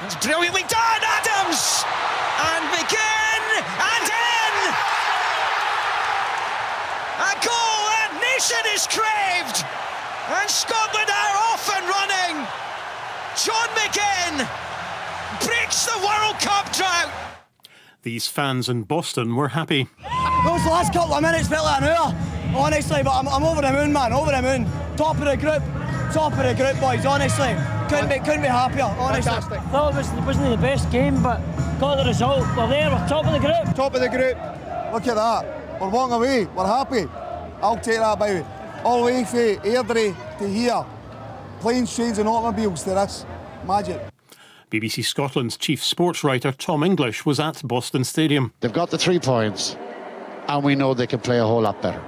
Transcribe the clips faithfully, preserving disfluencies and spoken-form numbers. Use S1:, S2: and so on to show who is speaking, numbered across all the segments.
S1: It's brilliantly done, Adams! And McGinn, and in! A goal that nation is craved! And Scotland are off and running! John McGinn breaks the World Cup drought!
S2: These fans in Boston were happy.
S3: Those last couple of minutes felt like an hour, honestly, but I'm, I'm over the moon, man, over the moon. Top of the group, top of the group, boys, honestly. Couldn't be, couldn't be happier, honestly.
S4: Fantastic. Thought it, was, it wasn't the best game, but got the result. We're there, we're top of the group.
S5: Top of the group. Look at that. We're walking away, we're happy. I'll take that, baby. All the way from Airdrie to here. Planes, trains and automobiles to this. Magic.
S2: B B C Scotland's chief sports writer Tom English was at Boston Stadium.
S6: They've got the three points and we know they can play a whole lot better.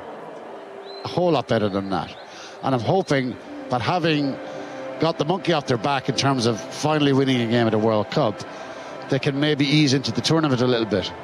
S6: A whole lot better than that. And I'm hoping that having got the monkey off their back in terms of finally winning a game at a World Cup, they can maybe ease into the tournament a little bit.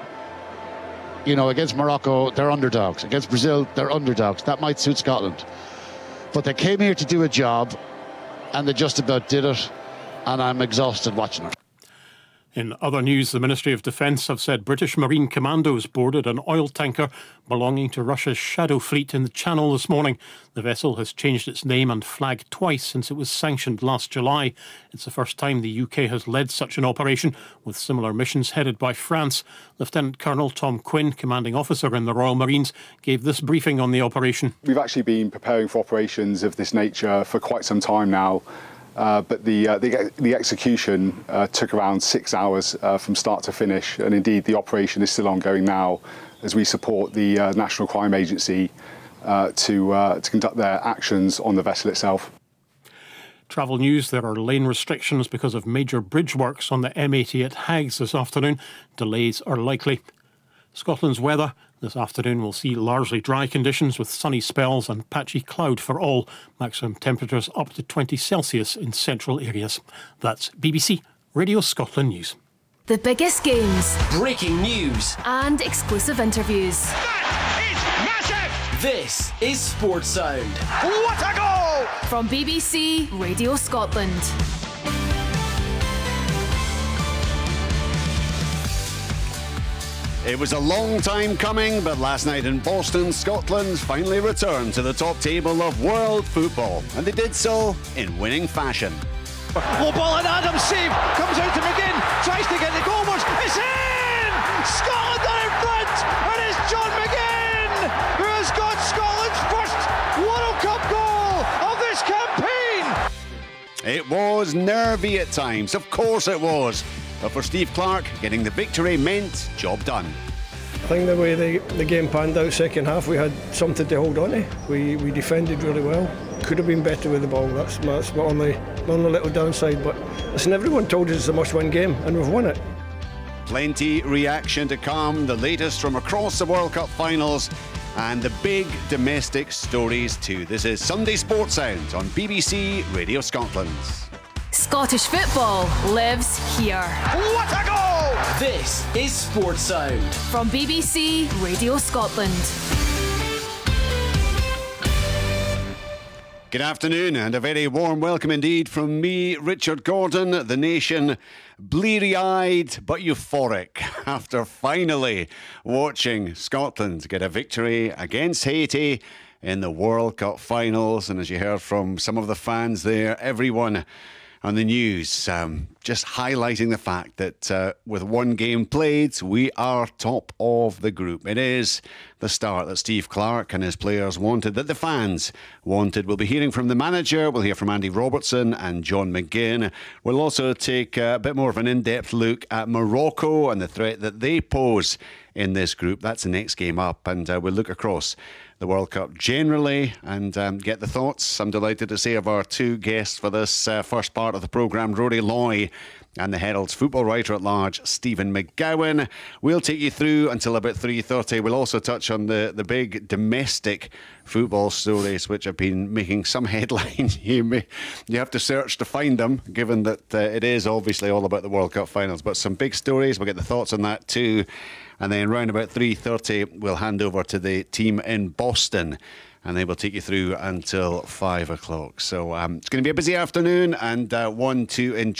S6: You know, against Morocco, they're underdogs. Against Brazil, they're underdogs. That might suit Scotland. But they came here to do a job and they just about did it. And I'm exhausted watching it.
S2: In other news, the Ministry of Defence have said British Marine commandos boarded an oil tanker belonging to Russia's Shadow Fleet in the Channel this morning. The vessel has changed its name and flag twice since it was sanctioned last July. It's the first time the U K has led such an operation, with similar missions headed by France. Lieutenant Colonel Tom Quinn, commanding officer in the Royal Marines, gave this briefing on the operation.
S7: We've actually been preparing for operations of this nature for quite some time now. Uh, but the, uh, the the execution uh, took around six hours uh, from start to finish, and indeed the operation is still ongoing now as we support the uh, National Crime Agency uh, to uh, to conduct their actions on the vessel itself.
S2: Travel news: there are lane restrictions because of major bridge works on the M eighty at Hags this afternoon. Delays are likely. Scotland's weather. This afternoon we'll see largely dry conditions with sunny spells and patchy cloud for all. Maximum temperatures up to twenty Celsius in central areas. That's B B C Radio Scotland News.
S8: The biggest games,
S9: breaking news
S8: and exclusive interviews.
S9: That is massive! This is Sports Sound.
S1: What a goal!
S8: From B B C Radio Scotland.
S10: It was a long time coming, but last night in Boston, Scotland finally returned to the top table of world football, and they did so in winning fashion.
S1: Low ball and Adams save, comes out to McGinn, tries to get the goal, it's in! Scotland are in front, and it's John McGinn who has got Scotland's first World Cup goal of this campaign!
S10: It was nervy at times, of course it was. But for Steve Clarke, getting the victory meant job done.
S11: I think the way the, the game panned out second half, we had something to hold on to. We we defended really well. Could have been better with the ball. That's my, that's my only, my only little downside. But listen, everyone told us it's a must-win game, and we've won it.
S10: Plenty reaction to come. The latest from across the World Cup finals, and the big domestic stories too. This is Sunday Sports Sound on B B C Radio Scotland.
S8: Scottish football lives here.
S1: What a goal!
S9: This is Sports Sound.
S8: From B B C Radio Scotland.
S10: Good afternoon and a very warm welcome indeed from me, Richard Gordon. The nation bleary-eyed but euphoric after finally watching Scotland get a victory against Haiti in the World Cup finals. And as you heard from some of the fans there, everyone on the news, um, just highlighting the fact that uh, with one game played, we are top of the group. It is the start that Steve Clarke and his players wanted, that the fans wanted. We'll be hearing from the manager, we'll hear from Andy Robertson and John McGinn. We'll also take a bit more of an in-depth look at Morocco and the threat that they pose in this group. That's the next game up, and uh, we'll look across the World Cup generally and um, get the thoughts, I'm delighted to say, of our two guests for this uh, first part of the programme, Rory Loy and the Herald's football writer at large, Stephen McGowan. We'll take you through until about three thirty. We'll also touch on the, the big domestic football stories which have been making some headlines. you, may, you have to search to find them, given that uh, it is obviously all about the World Cup finals. But some big stories, we'll get the thoughts on that too. And then round about three thirty, we'll hand over to the team in Boston, and they will take you through until five o'clock. So um, it's going to be a busy afternoon, and uh, one to enjoy.